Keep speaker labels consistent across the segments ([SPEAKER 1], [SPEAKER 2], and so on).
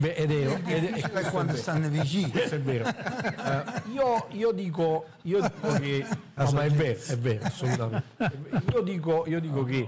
[SPEAKER 1] È vero,
[SPEAKER 2] quando stanno vicini.
[SPEAKER 1] Questo è vero. Io dico che no, ma è vero, assolutamente. Io dico che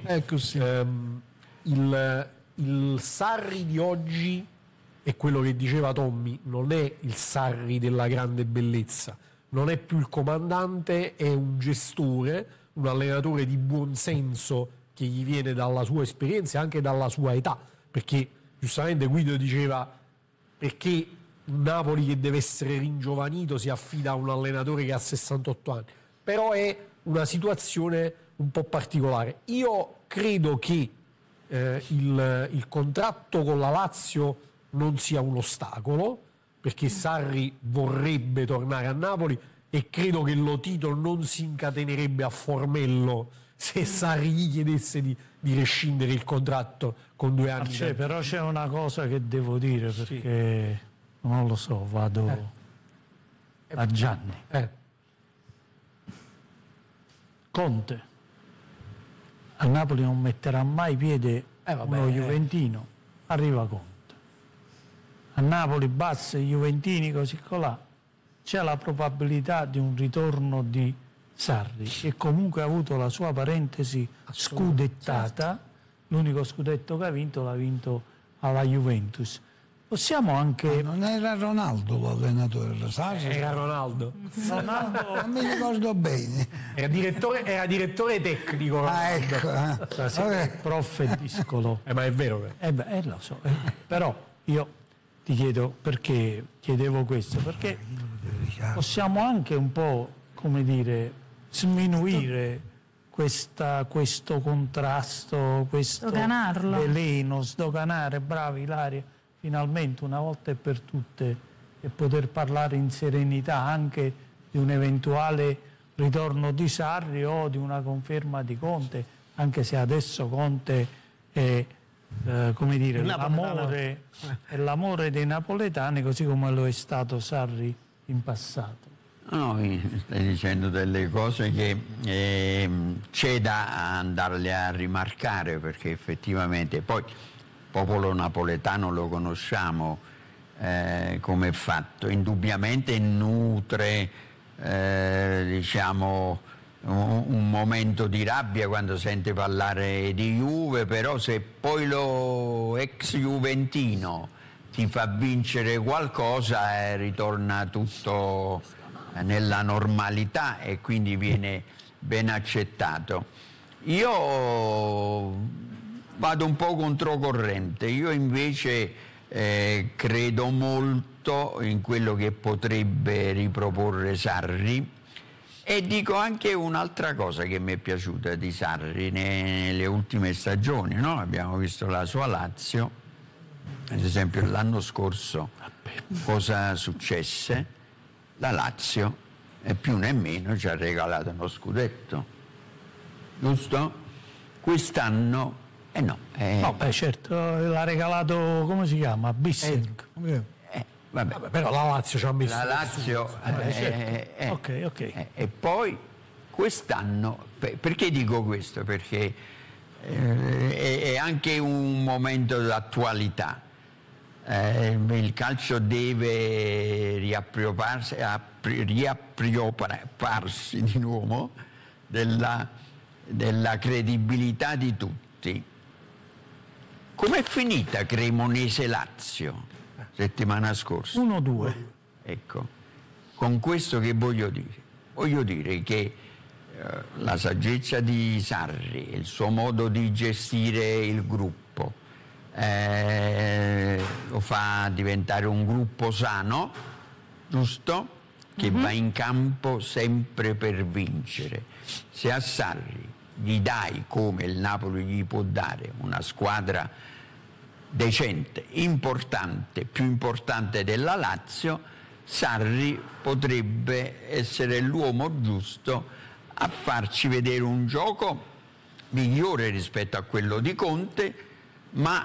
[SPEAKER 1] il Sarri di oggi è quello che diceva Tommy, non è il Sarri della grande bellezza, non è più il comandante, è un gestore, un allenatore di buon senso che gli viene dalla sua esperienza e anche dalla sua età, perché giustamente Guido diceva perché un Napoli che deve essere ringiovanito si affida a un allenatore che ha 68 anni, però è una situazione un po' particolare. Io credo che il contratto con la Lazio non sia un ostacolo, perché Sarri vorrebbe tornare a Napoli e credo che Lotito non si incatenerebbe a Formello se Sarri gli chiedesse di rescindere il contratto con 2 anni.
[SPEAKER 3] Però c'è una cosa che devo dire, perché non lo so, vado a Gianni. Conte a Napoli non metterà mai piede uno juventino, arriva Conte. A Napoli basta i juventini così colà, c'è la probabilità di un ritorno di Sarri, che comunque ha avuto la sua parentesi scudettata, l'unico scudetto che ha vinto l'ha vinto alla Juventus. Possiamo anche...
[SPEAKER 2] Ma non era Ronaldo l'allenatore, lo sai?
[SPEAKER 1] Era Ronaldo.
[SPEAKER 2] Non mi ricordo bene.
[SPEAKER 1] Era direttore tecnico.
[SPEAKER 2] Ecco.
[SPEAKER 3] Prof e discolo.
[SPEAKER 1] Ma è vero.
[SPEAKER 3] Lo so. Però io ti chiedo perché chiedevo questo, perché possiamo anche un po', come dire, sminuire questo contrasto, questo veleno, sdoganare, bravi Ilaria, finalmente una volta e per tutte, e poter parlare in serenità anche di un eventuale ritorno di Sarri o di una conferma di Conte, anche se adesso Conte è come dire, l'amore dei napoletani, così come lo è stato Sarri in passato.
[SPEAKER 4] No, stai dicendo delle cose che c'è da andarle a rimarcare, perché effettivamente poi il popolo napoletano lo conosciamo come è fatto, indubbiamente nutre diciamo un momento di rabbia quando sente parlare di Juve, però se poi lo ex juventino ti fa vincere qualcosa ritorna tutto nella normalità e quindi viene ben accettato. Io vado un po' controcorrente, io invece credo molto in quello che potrebbe riproporre Sarri. E dico anche un'altra cosa che mi è piaciuta di Sarri nelle ultime stagioni, no? Abbiamo visto la sua Lazio, ad esempio l'anno scorso cosa successe? La Lazio, e più né meno, ci ha regalato uno scudetto, giusto? Quest'anno, no.
[SPEAKER 3] No, certo, l'ha regalato, come si chiama? Bissek.
[SPEAKER 1] Vabbè, però la Lazio ci ha messo.
[SPEAKER 4] La Lazio.
[SPEAKER 3] Certo. Ok.
[SPEAKER 4] E poi quest'anno, perché dico questo? Perché è anche un momento d'attualità. Il calcio deve riappropriarsi di nuovo della credibilità di tutti. Com'è finita Cremonese-Lazio? Settimana scorsa
[SPEAKER 3] 1-2.
[SPEAKER 4] Ecco, con questo che voglio dire? Voglio dire che la saggezza di Sarri, il suo modo di gestire il gruppo lo fa diventare un gruppo sano, giusto? Che va in campo sempre per vincere. Se a Sarri gli dai, come il Napoli gli può dare, una squadra decente, importante, più importante della Lazio, Sarri potrebbe essere l'uomo giusto a farci vedere un gioco migliore rispetto a quello di Conte,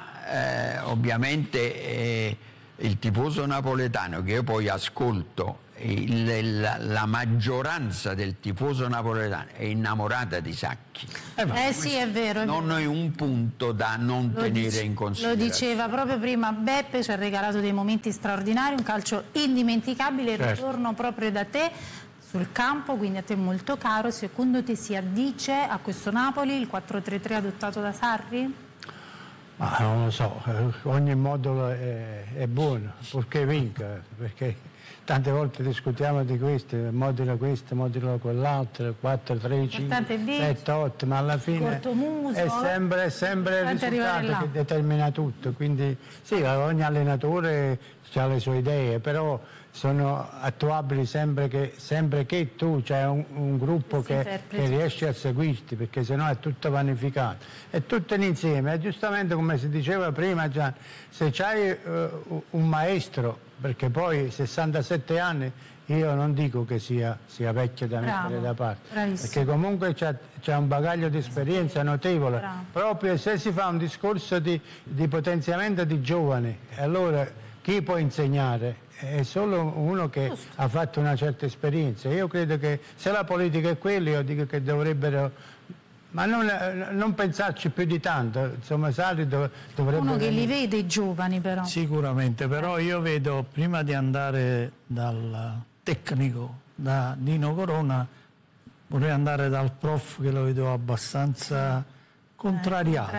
[SPEAKER 4] ma ovviamente il tifoso napoletano che io poi ascolto la maggioranza del tifoso napoletano è innamorata di Sacchi.
[SPEAKER 5] Sì, è vero.
[SPEAKER 4] Non è un punto da non tenere in considerazione.
[SPEAKER 5] Lo diceva proprio prima Beppe, ci ha regalato dei momenti straordinari, un calcio indimenticabile, il ritorno proprio da te sul campo, quindi a te molto caro. Secondo te si addice a questo Napoli il 4-3-3 adottato da Sarri?
[SPEAKER 6] Ma non lo so, ogni modulo è buono, purché vinca, perché tante volte discutiamo di questo, modulo quell'altro, 4, 3, 5, 7, 8, ma alla fine è sempre il risultato che determina tutto. Quindi sì, ogni allenatore ha le sue idee, però sono attuabili sempre che tu c'è un gruppo che riesce a seguirti, perché sennò è tutto vanificato. È tutto insieme, e giustamente come si diceva prima, Gian, se c'hai un maestro, perché poi 67 anni io non dico che sia vecchio da mettere da parte, perché comunque c'è un bagaglio di esperienza notevole. Proprio se si fa un discorso di potenziamento di giovani, allora chi può insegnare? È solo uno che ha fatto una certa esperienza. Io credo che se la politica è quella, io dico che dovrebbero, ma non pensarci più di tanto, insomma Sarri dovrebbe...
[SPEAKER 5] Uno che li vede i giovani però.
[SPEAKER 3] Sicuramente, però io vedo, prima di andare dal tecnico, da Dino Corona, vorrei andare dal prof, che lo vedo abbastanza contrariato.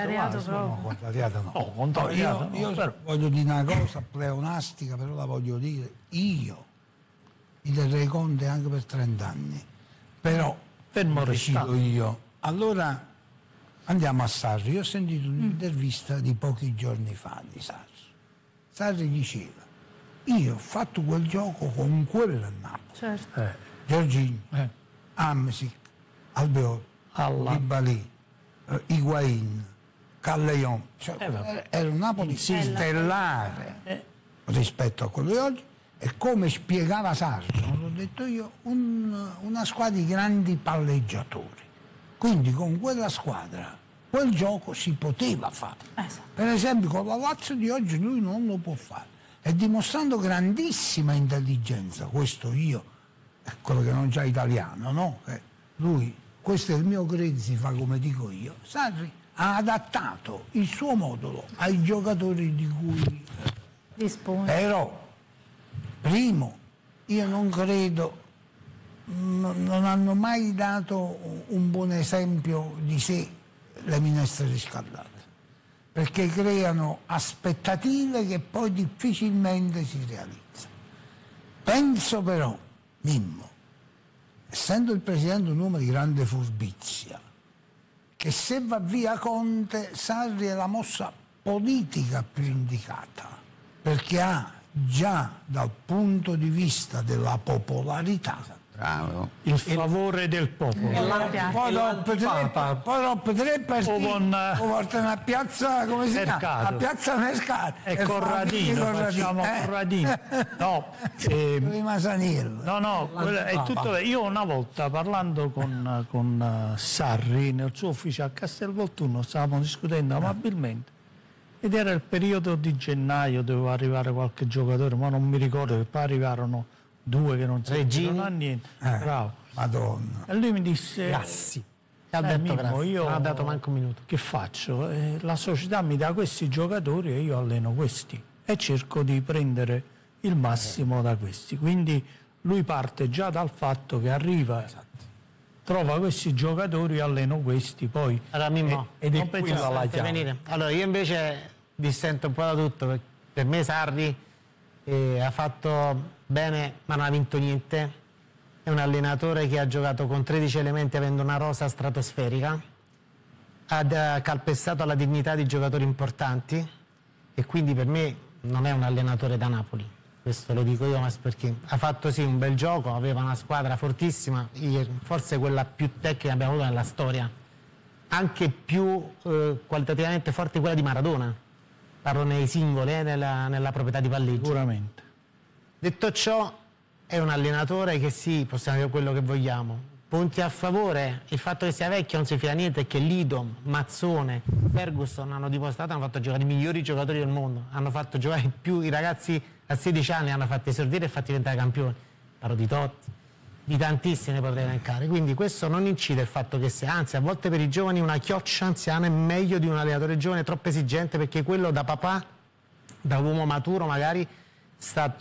[SPEAKER 2] Contrariato. Io voglio dire una cosa pleonastica, però la voglio dire. Io mi terrei conto anche per 30 anni, però decido io. Allora andiamo a Sarri. Io ho sentito un'intervista di pochi giorni fa di Sarri. Sarri diceva: io ho fatto quel gioco con quello a Napoli. Giorginio, Amsic, Albiol, Nibali, Higuain, Callejon, era un Napoli stellare rispetto a quello di oggi, e come spiegava Sarri, l'ho detto io, una squadra di grandi palleggiatori. Quindi con quella squadra quel gioco si poteva fare. Per esempio con la Lazio di oggi lui non lo può fare, e dimostrando grandissima intelligenza, questo io, è quello che non c'è italiano, no? Lui, questo è il mio credo, si fa come dico io. Sarri ha adattato il suo modulo ai giocatori di cui
[SPEAKER 5] dispone.
[SPEAKER 2] Però, primo, io non credo, non hanno mai dato un buon esempio di sé le minestre riscaldate, perché creano aspettative che poi difficilmente si realizzano. Penso però, Mimmo, essendo il Presidente un uomo di grande furbizia, che se va via Conte, Sarri è la mossa politica più indicata, perché ha già dal punto di vista della popolarità
[SPEAKER 3] il favore del popolo.
[SPEAKER 2] Poi dopo tre partiti portano a piazza, come si chiama? A piazza Mercato.
[SPEAKER 3] E Corradino, facciamo Corradino. No, è tutto. Io una volta parlando con Sarri nel suo ufficio a Castelvolturno stavamo discutendo amabilmente, ed era il periodo di gennaio, doveva arrivare qualche giocatore, ma non mi ricordo, che poi arrivarono 2 che non servivano a niente. Bravo.
[SPEAKER 2] Madonna.
[SPEAKER 3] E lui mi disse:
[SPEAKER 1] Grassi.
[SPEAKER 3] Mimmo, io
[SPEAKER 7] non ha dato manco un minuto.
[SPEAKER 3] Che faccio? La società mi dà questi giocatori e io alleno questi e cerco di prendere il massimo da questi. Quindi lui parte già dal fatto che arriva, trova questi giocatori, alleno questi, poi
[SPEAKER 7] allora Mimmo,
[SPEAKER 1] ed è quella la
[SPEAKER 7] chiave. Allora io invece dissento un po' da tutto. Per me Sarri ha fatto bene, ma non ha vinto niente. È un allenatore che ha giocato con 13 elementi avendo una rosa stratosferica, ha calpestato la dignità di giocatori importanti, e quindi per me non è un allenatore da Napoli. Questo lo dico io, ma perché ha fatto sì un bel gioco, aveva una squadra fortissima, forse quella più tecnica che abbiamo avuto nella storia, anche più qualitativamente forte quella di Maradona. Parlo nei singoli, nella proprietà di palleggio.
[SPEAKER 3] Sicuramente.
[SPEAKER 7] Detto ciò, è un allenatore che sì, possiamo dire quello che vogliamo. Punti a favore, il fatto che sia vecchio non si fia niente, è che Lidom, Mazzone, Ferguson hanno dimostrato, hanno fatto giocare i migliori giocatori del mondo, hanno fatto giocare più i ragazzi a 16 anni, hanno fatto esordire e fatti diventare campioni. parlo di Totti, di tantissimi ne potrei elencare, quindi questo non incide il fatto che sia, anzi a volte per i giovani una chioccia anziana è meglio di un allenatore giovane troppo esigente, perché quello da papà, da uomo maturo magari sta